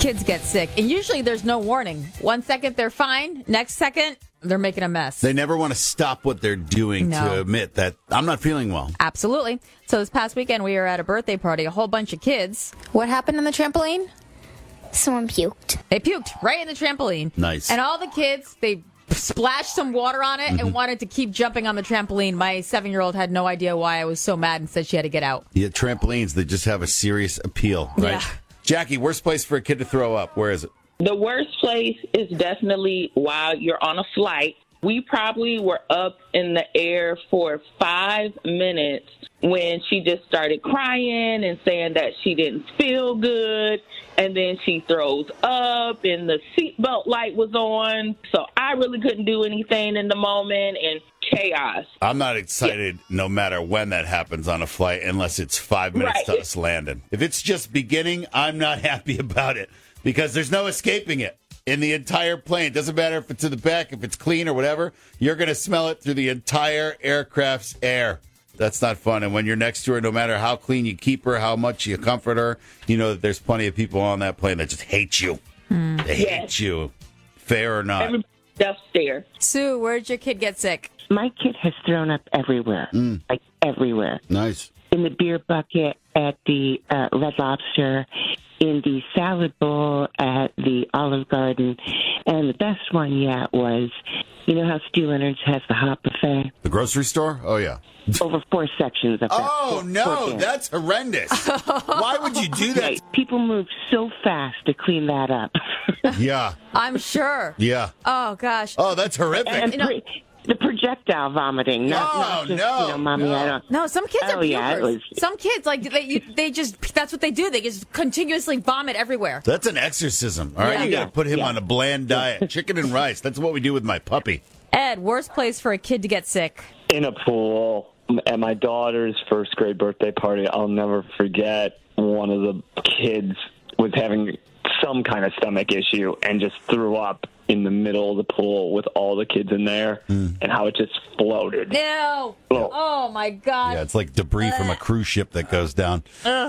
Kids get sick, and usually there's no warning. 1 second they're fine, next second they're making a mess. They never want to stop what they're doing to admit that I'm not feeling well. Absolutely. So this past weekend we were at a birthday party, a whole bunch of kids. What happened on the trampoline? Someone puked. They puked right in the trampoline. Nice. And all the kids, they splashed some water on it and wanted to keep jumping on the trampoline. My 7-year-old had no idea why I was so mad and said she had to get out. Yeah, trampolines, they just have a serious appeal, right? Yeah. Jackie, worst place for a kid to throw up. Where is it? The worst place is definitely while you're on a flight. We probably were up in the air for 5 minutes when she just started crying and saying that she didn't feel good. And then she throws up and the seatbelt light was on. So I really couldn't do anything in the moment and chaos. I'm not excited no matter when that happens on a flight unless it's 5 minutes to us landing. If it's just beginning, I'm not happy about it because there's no escaping it. In the entire plane. Doesn't matter if it's in the back, if it's clean or whatever, you're going to smell it through the entire aircraft's air. That's not fun. And when you're next to her, no matter how clean you keep her, how much you comfort her, you know that there's plenty of people on that plane that just hate you. They hate you. Fair or not. Everybody just stare. Sue, where'd your kid get sick? My kid has thrown up everywhere, like everywhere. Nice. In the beer bucket at the Red Lobster, in the salad bowl at the Olive Garden, and the best one yet was, you know how Stu Leonard's has the hot buffet? The grocery store? Oh, yeah. Over 4 sections of that. Oh, no, that's horrendous. Why would you do that? Right. People move so fast to clean that up. Yeah. I'm sure. Yeah. Oh, gosh. Oh, that's horrific. And the projectile vomiting. Not just, Mommy, I don't. No, some kids are pukers. Yeah, it was. Some kids, like, they just, that's what they do. They just continuously vomit everywhere. That's an exorcism. All right, you got to put him on a bland diet. Chicken and rice. That's what we do with my puppy. Ed, worst place for a kid to get sick? In a pool. At my daughter's first grade birthday party, I'll never forget, one of the kids was having some kind of stomach issue and just threw up in the middle of the pool with all the kids in there and how it just floated. No. Oh, my God. Yeah, it's like debris from a cruise ship that goes down.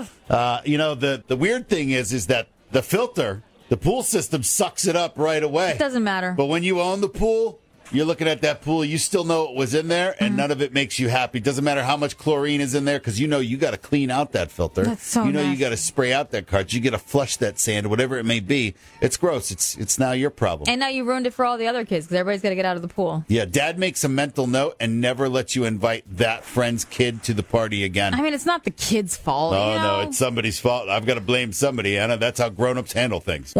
The weird thing is that the filter, the pool system sucks it up right away. It doesn't matter. But when you own the pool, you're looking at that pool, you still know it was in there, and none of it makes you happy. Doesn't matter how much chlorine is in there, because you know you got to clean out that filter. That's so you know nasty. you got to spray out that cartridge. You got to flush that sand, whatever it may be. It's gross. It's now your problem. And now you ruined it for all the other kids, because everybody's got to get out of the pool. Yeah, Dad makes a mental note and never lets you invite that friend's kid to the party again. I mean, it's not the kid's fault. Oh, you know? no, it's somebody's fault. I've got to blame somebody, Anna. That's how grown-ups handle things.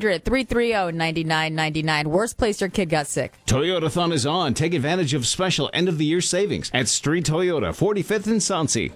1-800-330-9999. Worst place your kid got sick. Toyotathon is on. Take advantage of special end-of-the-year savings at Street Toyota, 45th and Sauncey.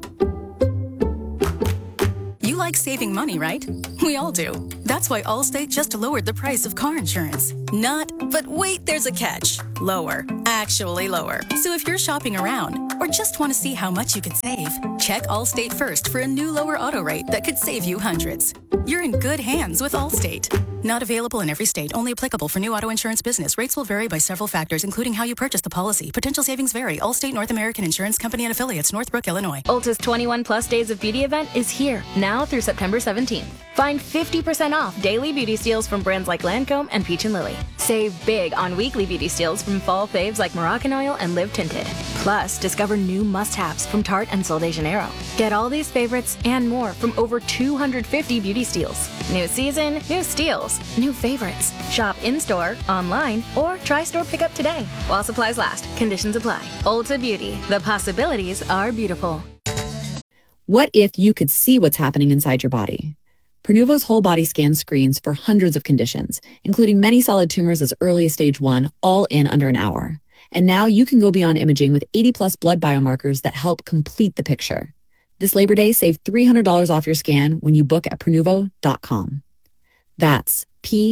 You like saving money, right? We all do. That's why Allstate just lowered the price of car insurance. Not, but wait, there's a catch. Lower. Actually lower. So if you're shopping around or just want to see how much you could save, check Allstate first for a new lower auto rate that could save you hundreds. You're in good hands with Allstate. Not available in every state. Only applicable for new auto insurance business. Rates will vary by several factors, including how you purchase the policy. Potential savings vary. Allstate North American Insurance Company and Affiliates, Northbrook, Illinois. Ulta's 21 Plus Days of Beauty event is here, now through September 17th. Find 50% off daily beauty steals from brands like Lancome and Peach & Lily. Save big on weekly beauty steals from fall faves like Moroccan Oil and Live Tinted. Plus, discover new must-haves from Tarte and Sol de Janeiro. Get all these favorites and more from over 250 beauty steals. New season, new steals, new favorites. Shop in-store, online, or try store pickup today. While supplies last, conditions apply. Ulta Beauty. The possibilities are beautiful. What if you could see what's happening inside your body? Pernuvo's whole body scan screens for hundreds of conditions, including many solid tumors as early as stage 1, all in under an hour. And now you can go beyond imaging with 80-plus blood biomarkers that help complete the picture. This Labor Day, save $300 off your scan when you book at Pernuvo.com. That's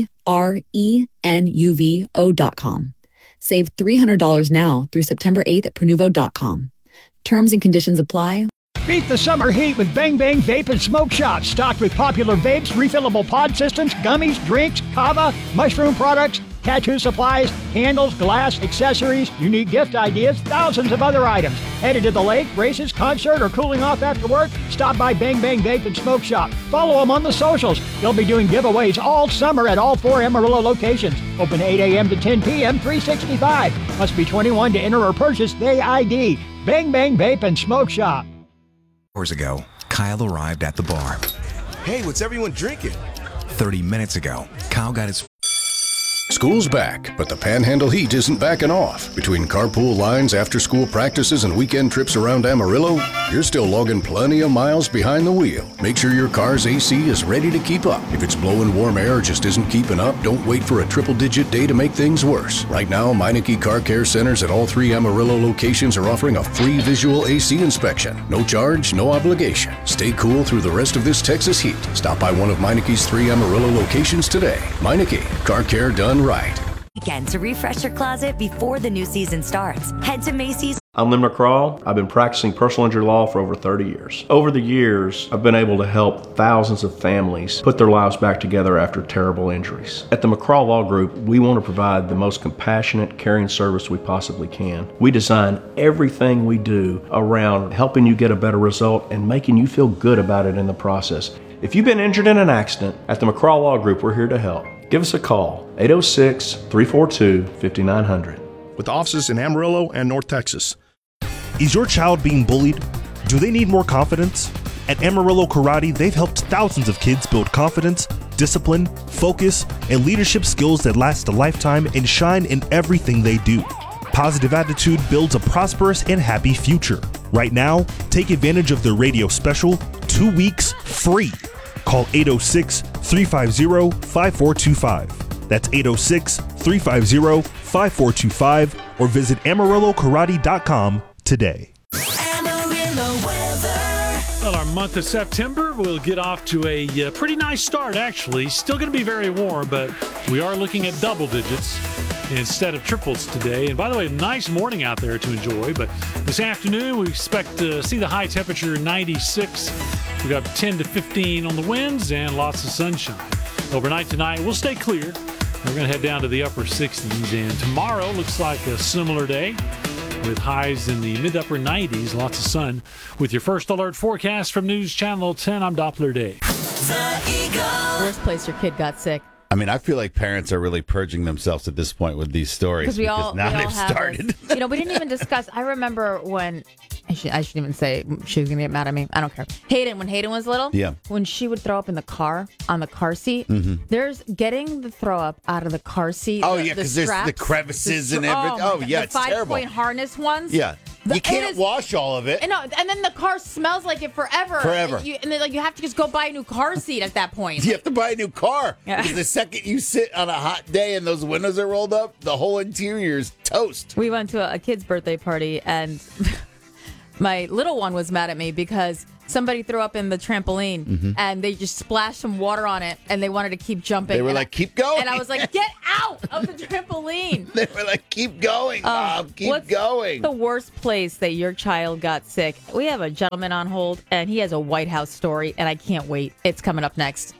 Prenuvo.com. Save $300 now through September 8th at Pernuvo.com. Terms and conditions apply. Beat the summer heat with Bang Bang Vape and Smoke Shops, stocked with popular vapes, refillable pod systems, gummies, drinks, kava, mushroom products, tattoo supplies, candles, glass, accessories, unique gift ideas, thousands of other items. Headed to the lake, races, concert, or cooling off after work? Stop by Bang Bang Vape and Smoke Shop. Follow them on the socials. They'll be doing giveaways all summer at all 4 Amarillo locations. Open 8 a.m. to 10 p.m., 365. Must be 21 to enter or purchase Day ID. Bang Bang Vape and Smoke Shop. Hours ago, Kyle arrived at the bar. Hey, what's everyone drinking? 30 minutes ago, Kyle got his... School's back, but the Panhandle heat isn't backing off. Between carpool lines, after-school practices, and weekend trips around Amarillo, you're still logging plenty of miles behind the wheel. Make sure your car's AC is ready to keep up. If it's blowing warm air or just isn't keeping up, don't wait for a triple-digit day to make things worse. Right now, Meineke Car Care Centers at all 3 Amarillo locations are offering a free visual AC inspection. No charge, no obligation. Stay cool through the rest of this Texas heat. Stop by one of Meineke's 3 Amarillo locations today. Meineke, car care done right. Weekend to refresh your closet before the new season starts. Head to Macy's. I'm Lynn McCraw. I've been practicing personal injury law for over 30 years. Over the years, I've been able to help thousands of families put their lives back together after terrible injuries. At the McCraw Law Group, we want to provide the most compassionate, caring service we possibly can. We design everything we do around helping you get a better result and making you feel good about it in the process. If you've been injured in an accident, at the McCraw Law Group, we're here to help. Give us a call, 806-342-5900. With offices in Amarillo and North Texas. Is your child being bullied? Do they need more confidence? At Amarillo Karate, they've helped thousands of kids build confidence, discipline, focus, and leadership skills that last a lifetime and shine in everything they do. Positive attitude builds a prosperous and happy future. Right now, take advantage of the radio special, 2 weeks free. Call 806-350-5425. That's 806-350-5425 or visit AmarilloKarate.com today. Well, our month of September will get off to a pretty nice start, actually. Still going to be very warm, but we are looking at double digits instead of triples today. And by the way, nice morning out there to enjoy. But this afternoon, we expect to see the high temperature 96. We got 10 to 15 on the winds and lots of sunshine. Overnight tonight, we'll stay clear. We're going to head down to the upper 60s. And tomorrow looks like a similar day with highs in the mid-upper 90s. Lots of sun. With your first alert forecast from News Channel 10, I'm Doppler Dave. Worst place your kid got sick. I mean, I feel like parents are really purging themselves at this point with these stories because now they've started. You know, we didn't even discuss. I remember when I shouldn't even say she was gonna get mad at me. I don't care. When Hayden was little, when she would throw up in the car on the car seat, there's getting the throw up out of the car seat. Oh yeah, because there's the crevices and everything. Oh yeah, it's terrible. The 5-point harness ones. Yeah. You can't wash all of it. And then the car smells like it forever. And then you have to just go buy a new car seat at that point. You have to buy a new car. Because the second you sit on a hot day and those windows are rolled up, the whole interior is toast. We went to a kid's birthday party, and my little one was mad at me because somebody threw up in the trampoline, and they just splashed some water on it, and they wanted to keep jumping. They were like, keep going. And I was like, get out of the trampoline. They were like, keep going, Mom, keep going. The worst place that your child got sick? We have a gentleman on hold, and he has a White House story, and I can't wait. It's coming up next.